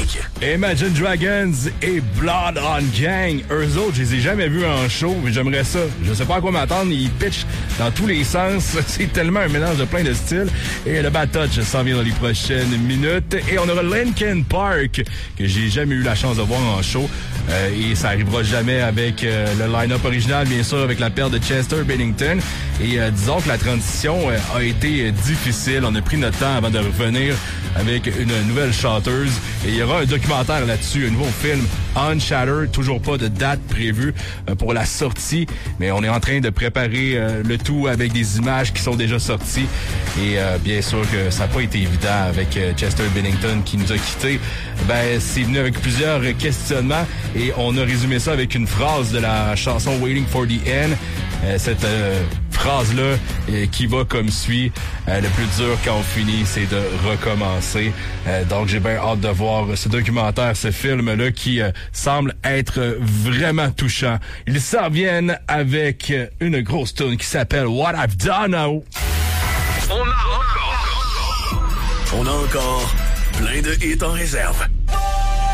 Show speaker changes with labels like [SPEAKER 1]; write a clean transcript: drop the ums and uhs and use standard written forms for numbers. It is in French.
[SPEAKER 1] Imagine Dragons et Blood on Gang. Eux autres, je les ai jamais vus en show, mais j'aimerais ça. Je sais pas à quoi m'attendre. Ils pitchent dans tous les sens. C'est tellement un mélange de plein de styles. Et le Bad Touch s'en vient dans les prochaines minutes. Et on aura Linkin Park, que j'ai jamais eu la chance de voir en show. Et ça arrivera jamais avec le line-up original, bien sûr, avec la paire de Chester Bennington. Et disons que la transition a été difficile. On a pris notre temps avant de revenir avec une nouvelle chanteuse. Et il y aura un documentaire là-dessus, un nouveau film, Unshattered. Toujours pas de date prévue pour la sortie, mais on est en train de préparer le tout avec des images qui sont déjà sorties. Et bien sûr que ça n'a pas été évident avec Chester Bennington qui nous a quittés. Ben, c'est venu avec plusieurs questionnements et on a résumé ça avec une phrase de la chanson Waiting for the End. Cette phrase-là qui va comme suit. Le plus dur quand on finit, c'est de recommencer. Donc, j'ai bien hâte de voir ce documentaire, ce film-là qui semble être vraiment touchant. Ils s'en viennent avec une grosse tune qui s'appelle What I've Done Now.
[SPEAKER 2] On a encore plein de hits en réserve.